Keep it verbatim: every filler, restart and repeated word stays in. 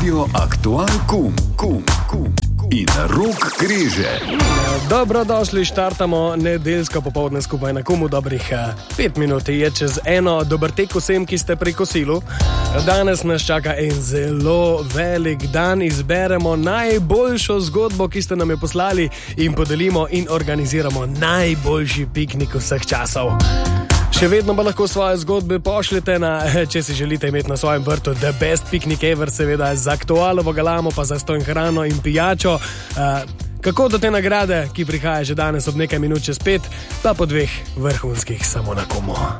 Radio Aktual Kum, Kum, Kum in Rok Križe. Dobrodošli, štartamo nedeljsko popoldne skupaj na Kumu. Dobrih pet minut je čez eno. Dober tek vsem, ki ste pri kosilu. Danes nas čaka en zelo velik dan. Izberemo najboljšo zgodbo, ki ste nam jo poslali, in podelimo in organiziramo najboljši piknik vseh časov. Še vedno pa lahko svoje zgodbe pošljete na, če si želite imeti na svojem vrtu the best picnic ever, seveda z aktualovo galamo, pa za stojn hrano in pijačo. Uh, kako do te nagrade, ki prihaja že danes ob nekaj minut čez pet, pa po dveh vrhunskih samo na Kumu.